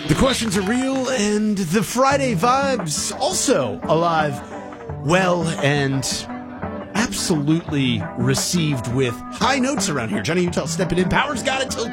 The questions are real, and the Friday vibes also alive, well, and absolutely received with high notes around here. Johnny Utah stepping in. Power's got it till